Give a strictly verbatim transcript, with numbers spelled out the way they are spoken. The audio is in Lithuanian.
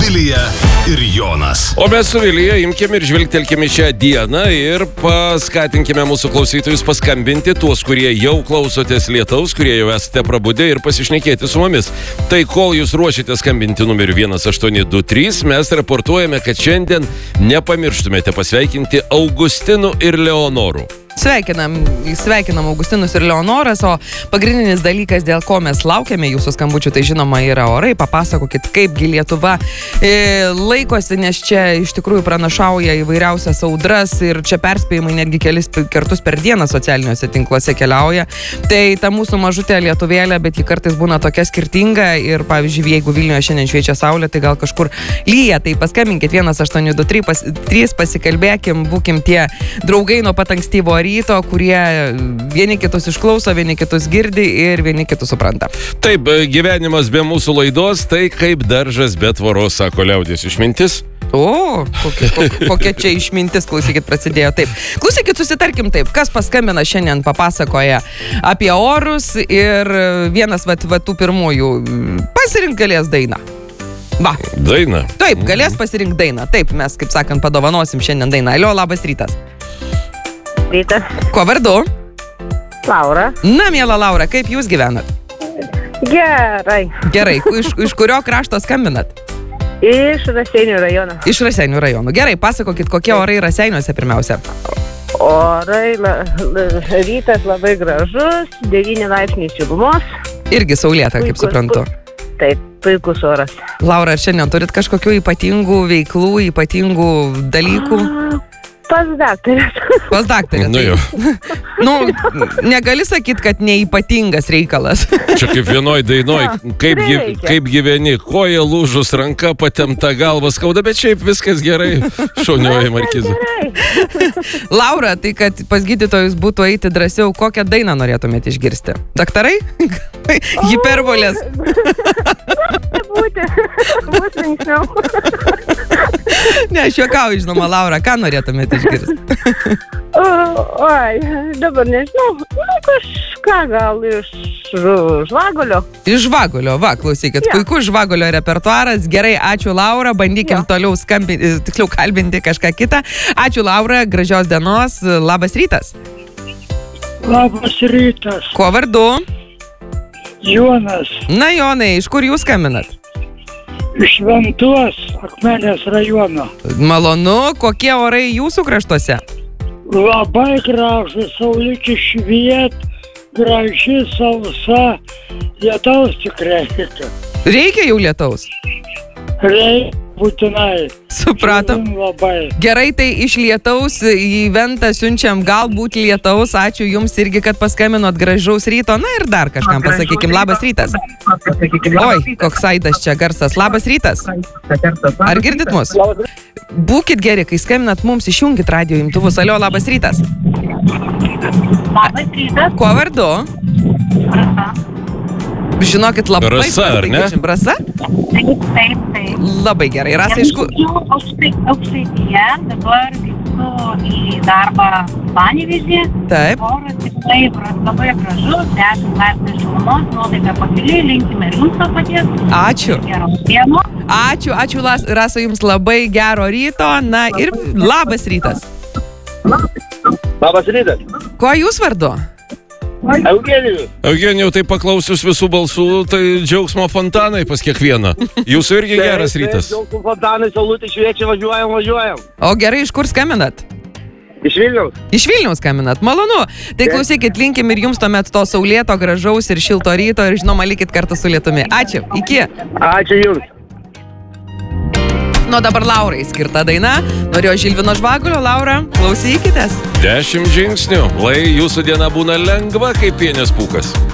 Vilija ir Jonas. O mes su Vilija imkime ir žvilgtelkime šią dieną ir paskatinkime mūsų klausytojus paskambinti, tuos, kurie jau klausotės lietaus, kurie jau esate prabudę, ir pasišnekėti su mumis. Tai kol jūs ruošite skambinti numeriu vienas aštuoni du trys, mes raportuojame, kad šiandien nepamirštumėte pasveikinti Augustinų ir Leonorų. Sveikinam, sveikinam Augustinus ir Leonoras, o pagrindinis dalykas, dėl ko mes laukiame jūsų skambučių, tai žinoma yra orai. Papasakokit, kaipgi Lietuva e, laikosi, nes čia iš tikrųjų pranašauja įvairiausias audras ir čia perspėjimai netgi kelis kartus per dieną socialiniuose tinkluose keliauja. Tai ta mūsų mažutė lietuvėlė, bet ji kartais būna tokia skirtinga ir, pavyzdžiui, jeigu Vilniuje šiandien šviečia saulė, tai gal kažkur lyja, tai paskambinkit vienas aštuoni du trys, pasikalbėkim, būkim tie draugai nuo pat ankstyvo ryto, kurie vieni kitus išklauso, vieni kitus girdi ir vieni kitus supranta. Taip, gyvenimas be mūsų laidos, tai kaip daržas be tvoros, sako liaudės išmintis. O, kokia, kokia, kokia čia išmintis, klausykit, prasidėjo taip. Klausykit, susitarkim taip, kas paskambina šiandien, papasakoja apie orus ir vienas vat, vat tų pirmųjų pasirink galės dainą. Va. Daina. Taip, galės pasirinkti dainą. Taip, mes, kaip sakant, padovanosim šiandien dainą. Alio, labas rytas. Rytas. Kuo vardu? Laura. Na, miela Laura, kaip jūs gyvenat? Gerai. Gerai, iš, iš kurio krašto skambinat? Iš Raseinių rajono. Iš Raseinių rajonų. Gerai, pasakokit, kokie orai Raseiniuose pirmiausia. Orai, la, la, rytas labai gražus, devyni laipsniai šilumos. Irgi saulėta, kaip suprantu. Taip, puikus oras. Laura, ar šiandien turit kažkokių ypatingų veiklų, ypatingų dalykų? Pas daktarės. Pas daktarės. Nu jau. Nu, negali sakyti, kad neypatingas reikalas. Čia kaip vienoj dainoj, kaip, gy, kaip gyveni, koja lūžus, ranka patempta, galva skauda, bet šiaip viskas gerai, šaunioji Markiza. Laura, tai kad pas gydytojus būtų eiti drąsiau, kokią dainą norėtumėte išgirsti? Daktarai? Hiperbolės. Būti, bus linksmiau. Ne, aš juokauju, žinoma, Laura, ką norėtumėte išgirsti? O, oi, dabar nežinau, nu kažką gal iš Žvagulio. Iš Žvagulio, va, klausykit, ja. Puikus Žvagulio repertuaras, gerai, ačiū Laura, bandykim ja. toliau skambinti, tiksliau kalbinti kažką kitą. Ačiū Laura, gražios dienos, labas rytas. Labas rytas. Kuo vardu? Jonas. Na, Jonai, iš kur jūs skambinat? Iš Ventos, Akmenės rajono. Malonu, kokie orai jūsų kraštuose? Labai gražus, saulėkis šviet, graži, sausa, lietaus tikrai reikia. Reikia jau lietaus? Reikia, būtinai. Supratom. Labai. Gerai, tai iš lietaus į Ventą siunčiam galbūt lietaus. Ačiū jums irgi, kad paskambinot, gražaus ryto. Na ir dar kažkam pasakykim, labas rytas. Oi, koks aidas čia garsas. Labas rytas. Ar girdit mus? Būkit geri, kai skambinat mums, išjungit radio imtuvus. Alio, labas rytas. Labas rytas. Kuo vardu? Rasa. Žinokit, labai... Rasa, ar ne? Rasa? Taip, taip, taip. Labai gerai. Rasa, iš kur... Aukštaitija, dabar vykstu į darbą Panevėžį. Taip. Oras tikrai labai gražus, dešimt laipsnių šilumos, nuotaika pakiliai, linkime ir jums to paties. Ačiū. Geros dienos. Ačiū, ačiū Rasa, jums labai gero ryto. Na ir labas rytas. Labas rytas. Kuo jūs vardu? Eugenijus. Eugenijau, tai paklausius visų balsų, tai džiaugsmo fontanai pas kiekvieną. Jūsų irgi geras rytas. Džiaugsmo fontanai, saulutė šviečia, važiuojam, važiuojam. O gerai, iš kur skambinat? Iš Vilniaus. Iš Vilniaus skambinat, malonu. Tai klausykit, linkim ir jums tuomet to saulėto, gražaus ir šilto ryto ir žinoma, likit kartu su lietumi. Ačiū, iki. Ačiū jums. Nu, dabar Laurai skirta daina. Norėjo Žilvino Žvagulio, Laura, klausykitės. Dešimt žingsnių, lai jūsų diena būna lengva kaip pienės pūkas.